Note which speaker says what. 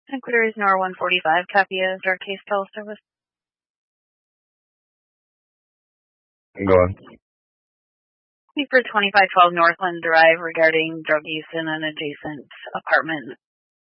Speaker 1: Inquiries NOR 145, copy of our case call service.
Speaker 2: Go on.
Speaker 1: For 2512 Northland Drive regarding drug use in an adjacent apartment